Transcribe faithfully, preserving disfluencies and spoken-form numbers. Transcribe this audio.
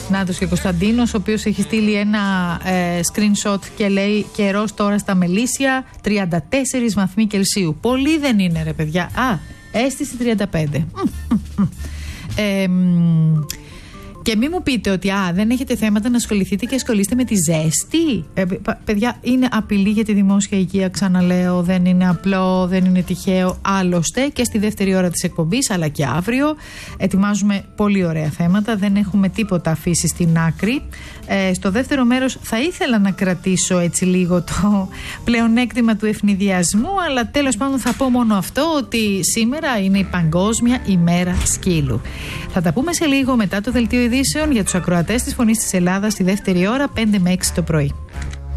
συνάδελφος και Κωνσταντίνος, ο οποίος έχει στείλει ένα ε, screenshot και λέει καιρός τώρα στα Μελίσια, τριάντα τέσσερις βαθμοί Κελσίου. Πολύ δεν είναι, ρε παιδιά. Α, αίσθηση τριάντα πέντε. Ε, και μην μου πείτε ότι α, δεν έχετε θέματα να ασχοληθείτε και ασχολείστε με τη ζέστη. Ε, παιδιά, είναι απειλή για τη δημόσια υγεία, ξαναλέω. Δεν είναι απλό, δεν είναι τυχαίο. Άλλωστε και στη δεύτερη ώρα της εκπομπής, αλλά και αύριο, ετοιμάζουμε πολύ ωραία θέματα. Δεν έχουμε τίποτα αφήσει στην άκρη. Ε, στο δεύτερο μέρος θα ήθελα να κρατήσω έτσι λίγο το πλεονέκτημα του ευνηδιασμού, αλλά τέλος πάντων θα πω μόνο αυτό, ότι σήμερα είναι η Παγκόσμια ημέρα σκύλου. Θα τα πούμε σε λίγο μετά το δελτίο ειδήσεων για τους ακροατές της Φωνής της Ελλάδας στη δεύτερη ώρα, πέντε με έξι το πρωί.